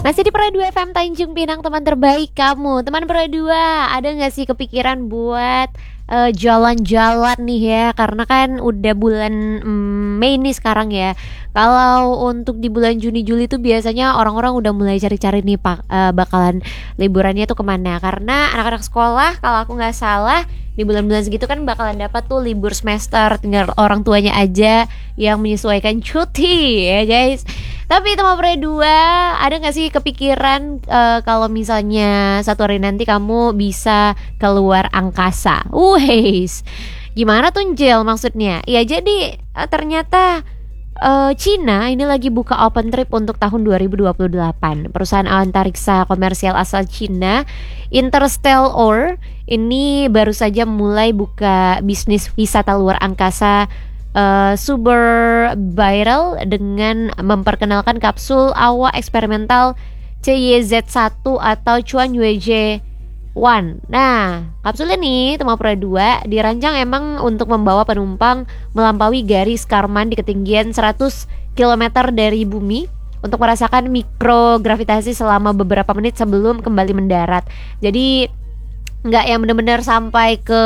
Masih di Pro 2 FM Tanjung Pinang, teman terbaik kamu. Teman Pro 2, ada gak sih kepikiran buat jalan-jalan nih ya? Karena kan udah bulan Mei nih sekarang ya. Kalau untuk di bulan Juni Juli tuh biasanya orang-orang udah mulai cari-cari nih bakalan liburannya tuh kemana. Karena anak-anak sekolah kalau aku gak salah di bulan-bulan segitu kan bakalan dapat tuh libur semester. Tinggal orang tuanya aja yang menyesuaikan cuti ya guys. Tapi teman Pre 2, ada gak sih kepikiran kalau misalnya satu hari nanti kamu bisa keluar angkasa? Wes, gimana tuh Jel maksudnya? Ya jadi ternyata Cina ini lagi buka open trip untuk tahun 2028. Perusahaan antariksa komersial asal Cina, Interstellar, ini baru saja mulai buka bisnis wisata luar angkasa super viral dengan memperkenalkan kapsul awak eksperimental CYZ-1 atau Chuan Yuezhi-1. Nah, kapsul ini teman Pro 2 dirancang emang untuk membawa penumpang melampaui garis Kármán di ketinggian 100 km dari bumi untuk merasakan mikrogravitasi selama beberapa menit sebelum kembali mendarat. Jadi nggak yang benar-benar sampai ke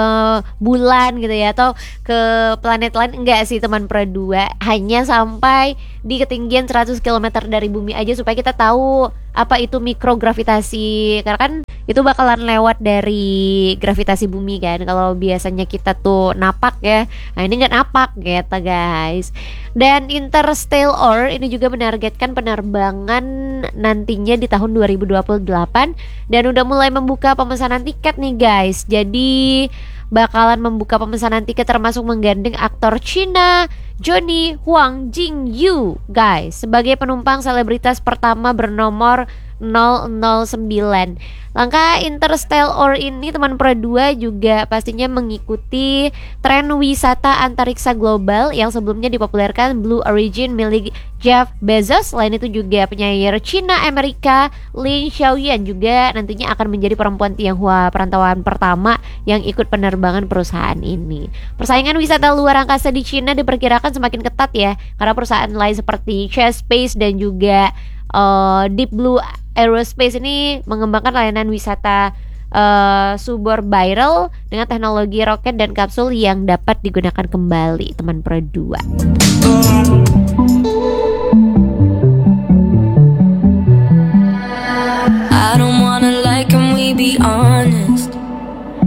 bulan gitu ya, atau ke planet lain, enggak sih teman Pro 2, hanya sampai di ketinggian 100 km dari bumi aja supaya kita tahu apa itu mikrogravitasi. Karena kan itu bakalan lewat dari gravitasi bumi kan. Kalau biasanya kita tuh napak ya, nah ini nggak napak gitu guys. Dan Interstellar ini juga menargetkan penerbangan nantinya di tahun 2028 dan udah mulai membuka pemesanan tiket nih guys. Jadi bakalan membuka pemesanan tiket termasuk menggandeng aktor Cina Johnny Huang Jingyu guys sebagai penumpang selebritas pertama bernomor 009. Langkah Interstellar ini teman Pro 2 juga pastinya mengikuti tren wisata antariksa global yang sebelumnya dipopulerkan Blue Origin milik Jeff Bezos. Selain itu juga penyair Cina Amerika Lin Xiaoyan juga nantinya akan menjadi perempuan Tionghoa perantauan pertama yang ikut penerbangan perusahaan ini. Persaingan wisata luar angkasa di Cina diperkirakan semakin ketat ya, karena perusahaan lain seperti Chase Space dan juga Deep Blue Aerospace ini mengembangkan layanan wisata suborbital dengan teknologi roket dan kapsul yang dapat digunakan kembali teman Pro 2. I don't wanna lie, can we be honest?